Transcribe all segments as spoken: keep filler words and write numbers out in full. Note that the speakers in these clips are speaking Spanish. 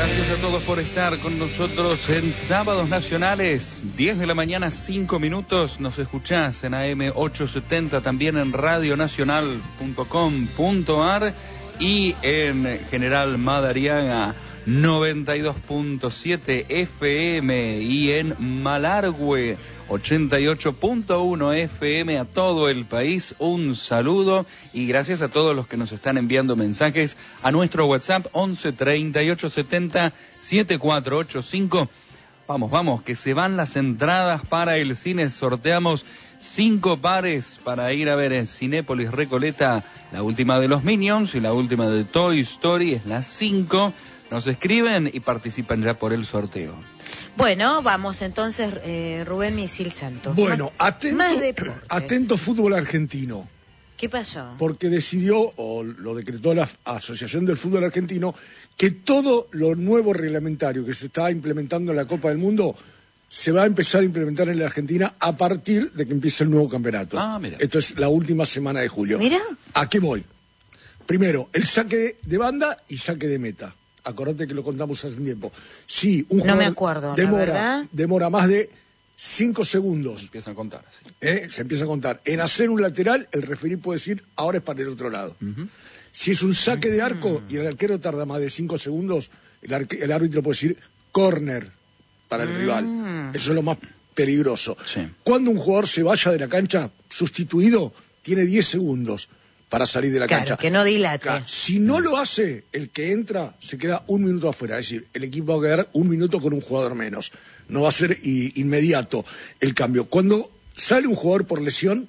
Gracias a todos por estar con nosotros en Sábados Nacionales, diez de la mañana, cinco minutos. Nos escuchás en A M ochocientos setenta, también en radio nacional punto com punto a r y en General Madariaga noventa y dos punto siete F M y en Malargüe ochenta y ocho punto uno F M. A todo el país un saludo y gracias a todos los que nos están enviando mensajes a nuestro WhatsApp once treinta y ocho setenta setenta y cuatro ochenta y cinco. Vamos, vamos, que se van las entradas para el cine. Sorteamos cinco pares para ir a ver en Cinépolis Recoleta la última de los Minions y la última de Toy Story, es la cinco. Nos escriben y participan ya por el sorteo. Bueno, vamos entonces, eh, Rubén Misil Santos. Bueno, más, atento, más atento fútbol argentino. ¿Qué pasó? Porque decidió, o lo decretó la Asociación del Fútbol Argentino, que todo lo nuevo reglamentario que se está implementando en la Copa del Mundo se va a empezar a implementar en la Argentina a partir de que empiece el nuevo campeonato. Ah, mira. Esto es la última semana de julio. Mira. ¿A qué voy? Primero, el saque de banda y saque de meta. Acordate que lo contamos hace un tiempo. Si un no me jugador acuerdo, demora, la verdad. demora más de cinco segundos. Se empiezan a contar. Sí. ¿eh? Se empieza a contar. En hacer un lateral, el referí puede decir, ahora es para el otro lado. Uh-huh. Si es un saque de arco uh-huh. y el arquero tarda más de cinco segundos, el, arque- el árbitro puede decir, córner para el uh-huh. rival. Eso es lo más peligroso. Sí. Cuando un jugador se vaya de la cancha, sustituido, tiene diez segundos para salir de la claro, cancha. Que no dilate. Claro, si no lo hace, el que entra se queda un minuto afuera. Es decir, el equipo va a quedar un minuto con un jugador menos. No va a ser i- inmediato el cambio. Cuando sale un jugador por lesión,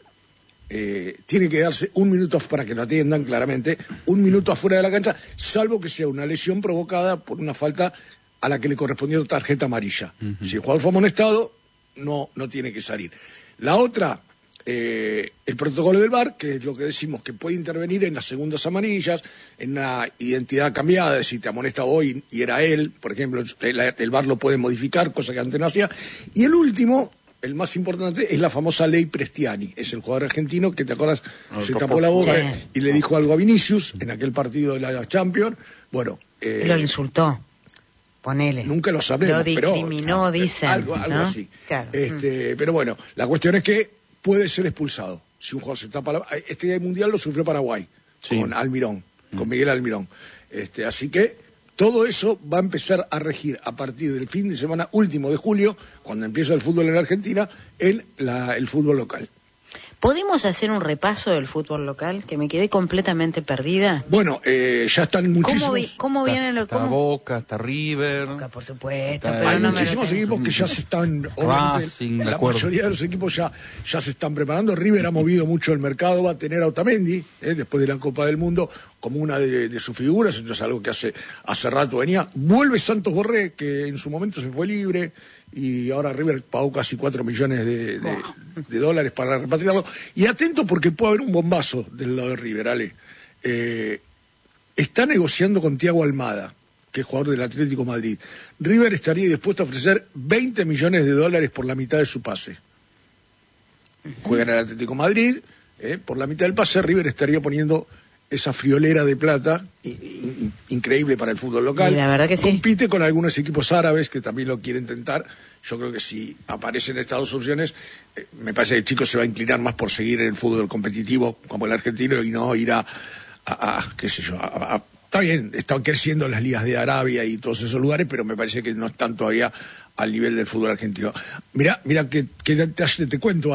eh, tiene que darse un minuto para que lo atiendan claramente, un minuto afuera de la cancha, salvo que sea una lesión provocada por una falta a la que le correspondió tarjeta amarilla. Uh-huh. Si el jugador fue amonestado, no, no tiene que salir. La otra... Eh, el protocolo del V A R, que es lo que decimos, que puede intervenir en las segundas amarillas, en una identidad cambiada, si te amonesta hoy y era él, por ejemplo, el, el V A R lo puede modificar, cosa que antes no hacía. Y el último, el más importante, es la famosa ley Prestiani, es el jugador argentino que, ¿te acuerdas? No, se tapó la boca sí. y le dijo algo a Vinicius en aquel partido de la Champions. Bueno, eh, lo insultó. Ponele. Nunca lo sabremos. Lo discriminó, pero, dicen. Algo, algo ¿no? así. Claro. Este, mm. Pero bueno, la cuestión es que puede ser expulsado. Si un jugador se tapa la... Este mundial lo sufrió Paraguay, sí. con Almirón, mm. con Miguel Almirón. Este, así que todo eso va a empezar a regir a partir del fin de semana último de julio, cuando empieza el fútbol en la Argentina, en la, el fútbol local. ¿Podemos hacer un repaso del fútbol local? Que me quedé completamente perdida. Bueno, eh, ya están muchísimos... ¿Cómo, vi, cómo vienen los...? Está Boca, está River... Boca, por supuesto. Está, pero hay no muchísimos me equipos que ya se están... Racing, la mayoría de los equipos ya, ya se están preparando. River ha movido mucho el mercado, va a tener a Otamendi, eh, después de la Copa del Mundo, como una de, de sus figuras, entonces algo que hace, hace rato venía. Vuelve Santos Borré, que en su momento se fue libre... y ahora River pagó casi cuatro millones de, de, de dólares para repatriarlo. Y atento porque puede haber un bombazo del lado de River, Ale. Eh, está negociando con Thiago Almada, que es jugador del Atlético Madrid. River estaría dispuesto a ofrecer veinte millones de dólares por la mitad de su pase. Juega en el Atlético Madrid, eh, por la mitad del pase River estaría poniendo esa friolera de plata in, in, increíble para el fútbol local. Y la verdad que sí. Compite con algunos equipos árabes que también lo quieren tentar. Yo creo que si aparecen estas dos opciones, eh, me parece que el chico se va a inclinar más por seguir el fútbol competitivo como el argentino y no ir a, a, a qué sé yo, a, a, está bien, están creciendo las ligas de Arabia y todos esos lugares, pero me parece que no están todavía al nivel del fútbol argentino. Mirá, mirá que, que te, te, te cuento